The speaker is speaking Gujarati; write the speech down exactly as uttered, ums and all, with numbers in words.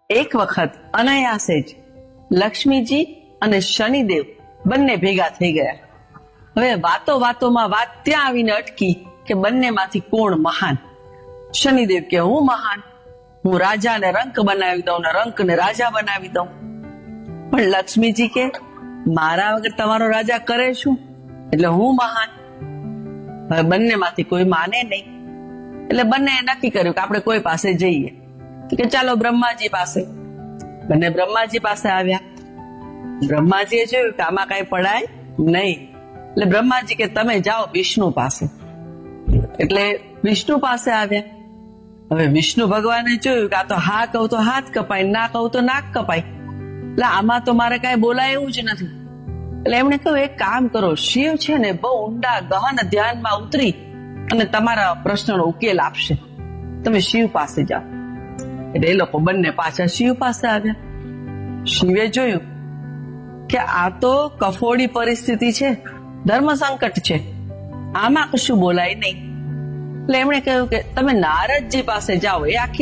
એક વખત અનાયાસે જ લક્ષ્મીજી અને શનિદેવ બંને ભેગા થઈ ગયા. હવે વાતો વાતોમાં વાત ત્યાં આવીને અટકી કે બંનેમાંથી કોણ મહાન. શનિદેવ કે હું મહાન, હું રાજાને રંક બનાવી દઉં ને રંકને રાજા બનાવી દઉં. પણ લક્ષ્મીજી કે મારા વગર તમારો રાજા કરે શું, એટલે હું મહાન. હવે બંનેમાંથી કોઈ માને નહીં, એટલે બંને નક્કી કર્યું કે આપણે કોઈ પાસે જઈએ. કે ચાલો બ્રહ્માજી પાસે. બંને બ્રહ્માજી પાસે આવ્યા. બ્રહ્માજીએ જોયું કે આમાં કઈ પડાય નહીં, એટલે બ્રહ્માજી કે તમે જાઓ વિષ્ણુ પાસે. એટલે વિષ્ણુ પાસે આવ્યા. હવે વિષ્ણુ ભગવાને જોયું કે આ તો હા કહું તો હાથ કપાય, ના કહું તો નાક કપાય, એટલે આમાં તો મારે કઈ બોલાય એવું જ નથી. એટલે એમણે કહ્યું એક કામ કરો, શિવ છે ને બહુ ઊંડા ગહન ધ્યાનમાં ઉતરી અને તમારા પ્રશ્નનો ઉકેલ આપશે, તમે શિવ પાસે જાઓ. એટલે એ લોકો બંને પાછા શિવ પાસે આવ્યા. શિવે જોયું કે આ તો કફોડી પરિસ્થિતિ છે, ધર્મ સંકટ છે, આમાં કશું બોલાય નહીં. એટલે એમણે કહ્યું કે તમે નારદજી પાસે જાઓ, એ આખી